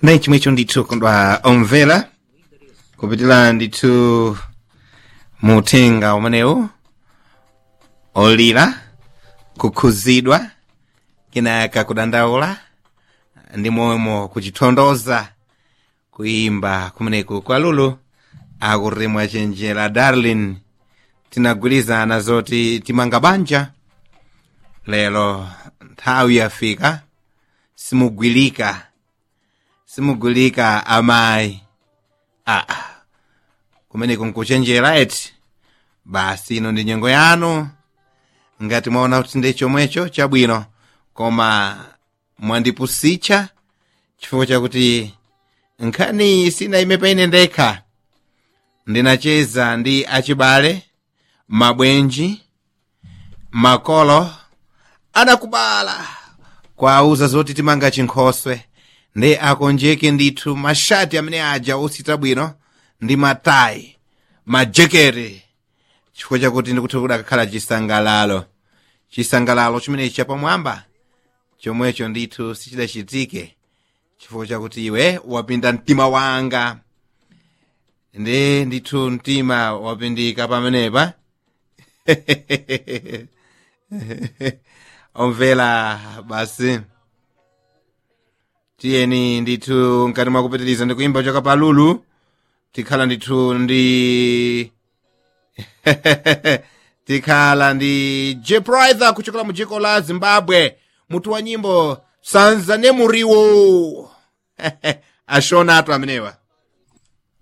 Nayi chimwecho ndithu kondwa omvera kupitira ndithu mutenga umenewu olira kukhuzidwa kenaka kudandaula ndi momwe kuchithondoza kuimba kumeneku kwa Lulu akurimwa chenjera darling tinagwirizana zoti timanga banja lero nthawi yafika simugwilika amayi kumeneku nkuchenjera eti basi ino ndi nyengo yanu ngati mwaona kuti ndi chomwecho chabwino koma mwandipusitcha chifukwa chakuti nkhani sina ime paine ndekha ndinacheza ndi achibale mabwenji makolo anakubala kwauza zoti timanga chinkhoswe ndi akonjeke ndithu mashati amene aja osita bwino ndi matayi majekere chifukwa chakuti ndikuti kudakhala chisangalalo chimenechi chapamwamba chomwecho ndithu sichidachitike chifukwa chakuti iwe wapinda mtima wanga ndi ndithu mtima wapindika pamenepa omvera basi tiyeni ndithu nkati mwakupitiriza ndi kuimba choka pa Lulu tikhala ndithu ndi tikhala ndi Jepride kuchokera mu dziko la Zimbabwe mutu wa nyimbo sanza ne muriwo ashona atu amenewa